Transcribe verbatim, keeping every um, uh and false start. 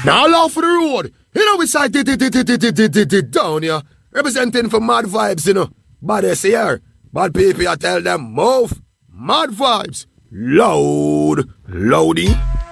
Now allow for the road. You know we side down here. Representing for Mad Vibes, you know. Bad S here. Bad people, I tell them, move. Mad Vibes. Loud. Loudy.